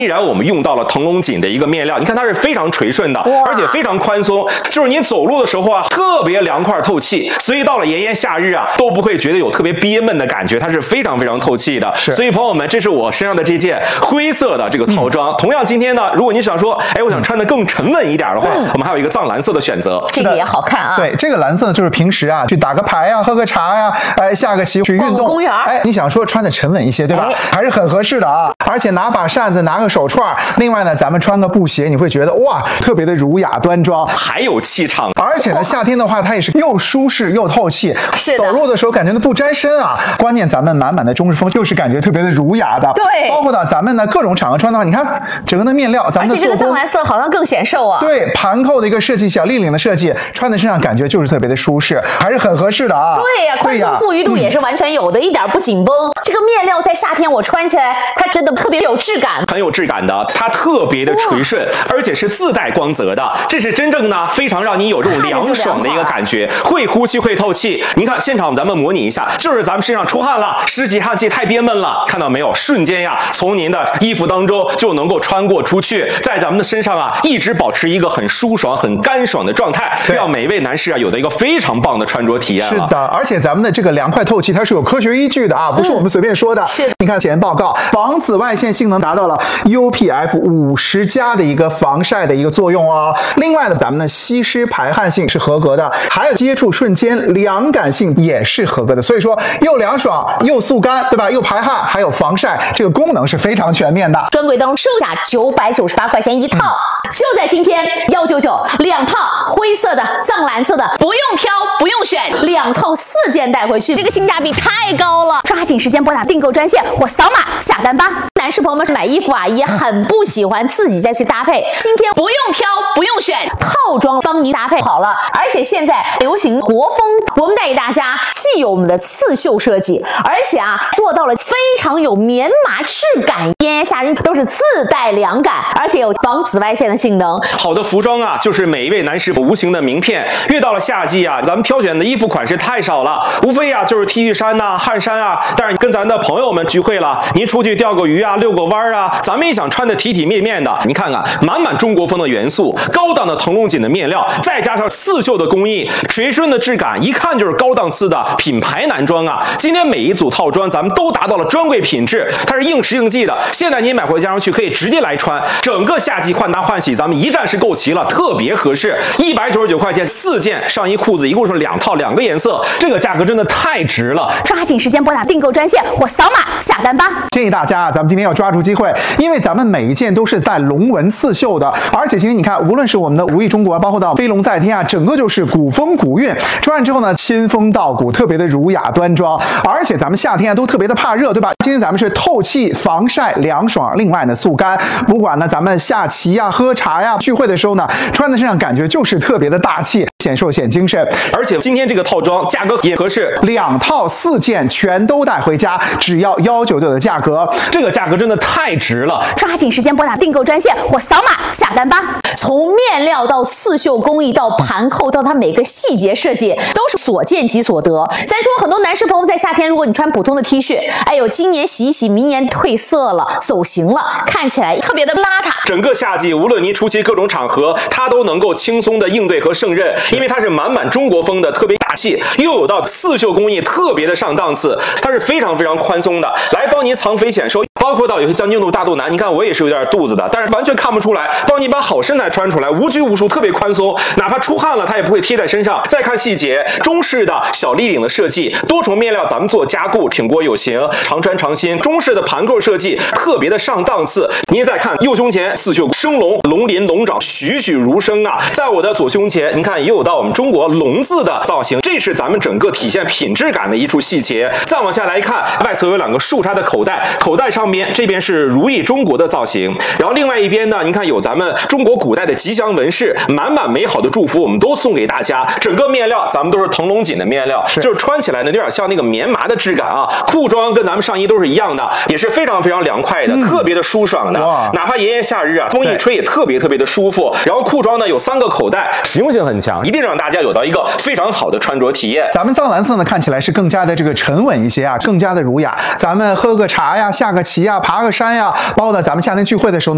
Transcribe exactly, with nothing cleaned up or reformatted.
依然我们用到了腾龙锦的一个面料，你看它是非常垂顺的，而且非常宽松，就是你走路的时候啊，特别凉快透气，所以到了炎炎夏日啊，都不会觉得有特别憋闷的感觉，它是非常非常透气的。所以朋友们，这是我身上的这件灰色的这个套装。嗯、同样，今天呢，如果你想说，哎，我想穿的更沉稳一点的话，嗯、我们还有一个藏蓝色的选择， 这个也好看啊。 对，这个蓝色呢，就是平时啊去打个牌呀、喝个茶呀、哎下个棋去运动， 公园， 哎，你想说穿的沉稳一些，对吧？哎、还是很合适的啊。而且拿把扇子，拿个手串，另外呢，咱们穿个布鞋，你会觉得哇，特别的儒雅端庄， 还有气场。 而且呢，夏天的话，它也是又舒适又透气， 是的， 走路的时候感觉呢不沾身啊。关键咱们满满的中式风，又是感觉特别的儒雅的。 对， 包括呢咱们呢各种场合穿的话，你看整个的面料，咱们的而且这个藏蓝色好像更显瘦啊。 对，盘扣的一个设计，小立领的设计，穿在身上感觉就是特别的舒适，还是很合适的啊。 对呀、啊，宽松富裕度也是完全有的，嗯、一点不紧绷。这个面料在夏天我穿起来，它真的特别有质感， 很有质感的，它特别的垂顺，而且是自带光泽的，这是真正呢非常让你有这种凉爽的一个感觉，会呼吸会透气。您看现场咱们模拟一下，就是咱们身上出汗了，湿气汗气太憋闷了，看到没有？瞬间呀，从您的衣服当中就能够穿过出去，在咱们的身上啊，一直保持一个很舒爽、很干爽的状态，让每一位男士啊有的一个非常棒的穿着体验了。 是的，而且咱们的这个凉快透气，它是有科学依据的啊，不是我们随便说的。 嗯、是， 你看检验报告，防紫外线性能达到了 U P F 五十 加的一个防晒的一个作用哦。另外呢，咱们的吸湿排汗性是合格的，还有接触瞬间凉感性也是合格的。所以说，又凉爽又速干，对吧？又排汗，还有防晒，这个功能是非常全面的。 专柜当中售价九百九十八块钱一套，嗯、就在今天一九九两套灰色的、藏蓝色的，不用挑，不用选，两套四件带回去，这个性价比太高了！抓紧时间拨打订购专线或扫码下单吧。男士朋友们买衣服啊，也很不喜欢自己再去搭配，今天不用挑，不用选，套装帮您搭配好了。而且现在流行国风，我们带给大家既有我们的刺绣设计，而且啊做到了非常有棉麻质感，炎炎夏日都是自带凉感，而且有防紫外线的性能。 好的服装啊，就是每一位男士无形的名片。越到了夏季啊，咱们挑选的衣服款式太少了，无非啊就是 T 恤衫呐、啊、汗衫啊。但是跟咱的朋友们聚会了，您出去钓个鱼啊、遛个弯啊，咱们也想穿的体体面面的。你看看，满满中国风的元素，高档的腾龙锦的面料，再加上刺绣的工艺，垂顺的质感，一看就是高档次的品牌男装啊。今天每一组套装咱们都达到了专柜品质，它是应时应季的。现在您买回家上去可以直接来穿，整个夏季换搭换洗咱们一站式购齐了，特别合适。一百九十九块钱四件上衣裤子，一共是两套两个颜色，这个价格真的太值了！ 抓紧时间拨打订购专线或扫码下单吧。 建议大家啊，咱们今天要抓住机会，因为咱们每一件都是带龙纹刺绣的，而且今天你看，无论是我们的如意中国，包括到飞龙在天啊，整个就是古风古韵。穿上之后呢，新风道骨，特别的儒雅端庄。而且咱们夏天啊都特别的怕热，对吧？今天咱们是透气、防晒、凉爽，另外呢速干。不管呢咱们下棋呀、喝茶呀、聚会的时候呢，穿在身上感觉就是特别的大气，显瘦显精神。 而且今天这个套装价格也合适， 两套四件全都带回家，只要一九九的价格， 这个价格真的太值了！ 抓紧时间拨打订购专线或扫码下单吧。从面料到刺绣工艺到盘扣到它每个细节设计，都是所见即所得。咱说很多男士朋友在夏天，如果你穿普通的 T 恤，哎呦，今年洗一洗，明年褪色了、走形了，看起来特别的邋遢。 整个夏季，无论您出席各种场合，它都能够轻松的应对和胜任，因为它是满满中国风的，特别大气，又有到刺绣工艺，特别的上档次，它是非常非常宽松的，来帮您藏肥显瘦。包括到有些将军肚、大肚腩，你看我也是有点肚子的，但是完全看不出来，帮你把好身材穿出来，无拘无束，特别宽松，哪怕出汗了，它也不会贴在身上。再看细节，中式的小立领的设计，多重面料咱们做加固，挺过有型，常穿常新。中式的盘扣设计，特别的上档次。您再看右胸前刺绣生龙，龙鳞龙爪栩栩如生啊！在我的左胸前，您看也有到我们中国龙字的造型，这是咱们整个体现品质感的一处细节。再往下来看，外侧有两个竖插的口袋，口袋上边这边是如意中国的造型，然后另外一边呢，您看有咱们中国古代的吉祥纹饰，满满美好的祝福，我们都送给大家。整个面料咱们都是腾龙锦的面料，是就是穿起来呢有点像那个棉麻的质感啊。裤装跟咱们上衣都是一样的，也是非常非常凉快的，嗯、特别的舒爽的。哪怕炎炎夏日啊，风一吹也特别特别的舒服。然后裤装呢有三个口袋，实用性很强，一定让大家有到一个非常好的穿着体验。 咱们藏蓝色呢看起来是更加的这个沉稳一些啊，更加的儒雅。咱们喝个茶呀、下个棋呀、爬个山呀，包括呢咱们夏天聚会的时候呢。